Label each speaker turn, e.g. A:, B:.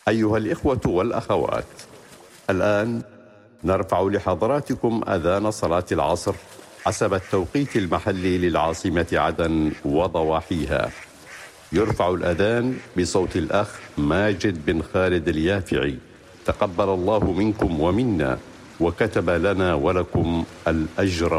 A: أيها الإخوة والأخوات، الآن نرفع لحضراتكم أذان صلاة العصر حسب التوقيت المحلي للعاصمة عدن وضواحيها. يرفع الأذان بصوت الأخ ماجد بن خالد اليافعي، تقبل الله منكم ومنا وكتب لنا ولكم الأجر